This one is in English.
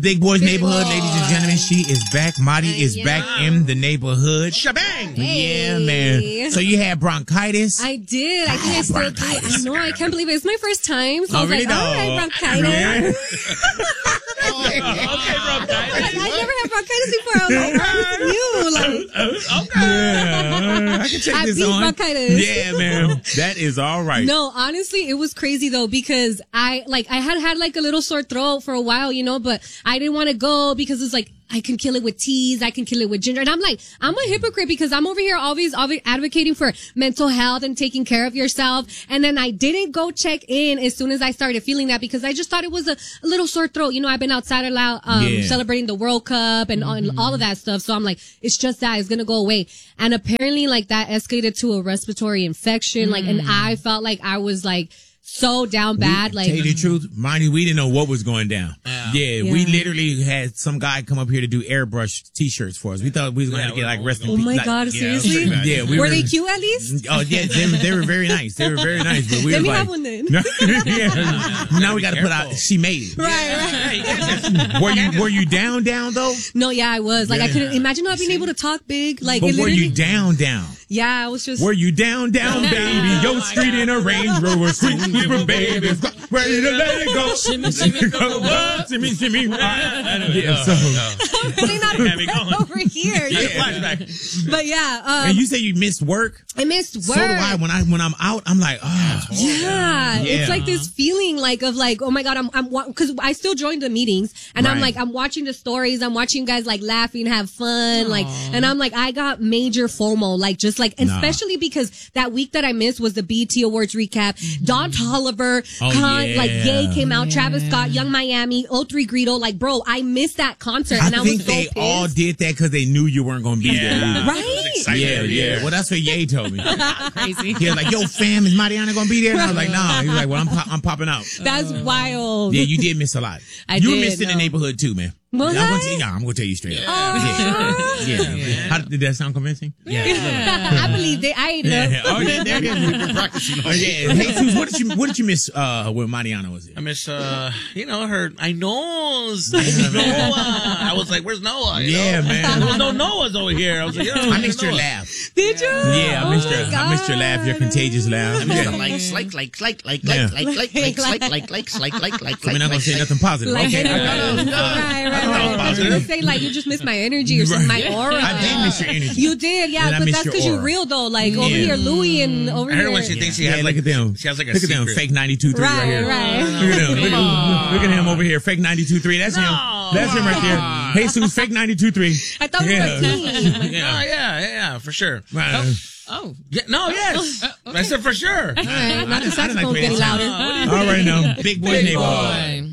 Big Boy's Neighborhood, ladies and gentlemen. She is back. Marty is back in the neighborhood. Shebang! Yeah, man. So you had bronchitis? I did. I think I still do. I know. I can't believe it. It's my first time. So I was really? like, all right, bronchitis. Okay, bronchitis. I never had bronchitis before. I was like, oh, this is new. Like, Yeah, I can check I this beat on. bronchitis. Yeah, man. That is all right. No, honestly, it was crazy though, because I had like a little sore throat for a while, but I didn't want to go because it's like, I can kill it with teas. I can kill it with ginger. And I'm like, I'm a hypocrite because I'm over here always advocating for mental health and taking care of yourself. And then I didn't go check in as soon as I started feeling that because I just thought it was a little sore throat. I've been outside a lot, celebrating the World Cup and all of that stuff. So I'm like, it's just that it's going to go away. And apparently like that escalated to a respiratory infection. And I felt like I was like, so down bad. Tell you the truth, Marty, we didn't know what was going down. Yeah, we literally had some guy come up here to do airbrush t-shirts for us. We thought we was going to get like rest in peace. Oh my God, seriously? Yeah, were they cute at least? Oh yeah, they were very nice. They were very nice. But we Let were me like, have one then. Now we got to put out. She made it. Right. Were you down though? No, yeah, I was. Like I couldn't imagine not being able to talk big. Like, but were you down? Yeah, I was just. Were you down, baby? Yo, street in a Range Rover, sweeper, baby, ready to let it go. Shimmy, shimmy. Yeah, so. I'm really not over here. Yeah. But yeah. And you say you missed work? I missed work. So do I. When I'm out, I'm like, oh. Yeah. It's like this feeling of oh my God, because I still joined the meetings and I'm like, I'm watching the stories. I'm watching you guys like laughing, have fun. And I'm like, I got major FOMO, especially because that week that I missed was the BET Awards recap. Don Toliver, Ye came out, Travis Scott, Young Miami, O3 Greedo. Bro, I missed that concert and I was so pissed. I think they all did that because they knew you weren't going to be there. Right? Yeah. Well, that's what Ye told me. Crazy. He was like, yo, fam, is Mariana going to be there? And I was like, nah. He was like, well, I'm popping out. That's wild. Yeah, you did miss a lot. You were missing the neighborhood too, man. Was I'm going to tell you straight up. How did that sound convincing? Yeah. I believed it. I ate it. Oh, yeah, there it is. We've been practicing. Hey, Sus, what did you miss when Mariana was here? I miss, her, I knows. I was like, where's Noah? Man. There was no Noahs over here. I was like, I missed your laugh. Did you? Yeah, I missed your laugh, your contagious laugh. I missed the like. We're not going to say nothing positive. Okay. Right. I was going to say, you just missed my energy or something, my aura. I did miss your energy. You did, yeah, but that's because you're real, though. Over here, Louie, and over here. I heard when she thinks she has, look at them. She has, a Look at them, fake 92.3 right here. Right. Look at them. Look at him over here, fake 92.3. That's him. That's him right there. Jesus, fake 92.3. I thought we were a team. Yeah, for sure. Right. Oh. Yeah, no, yes. Okay. I said for sure. All right. Not the saxophone getting louder. All right, now. Big Boy Neighborhood.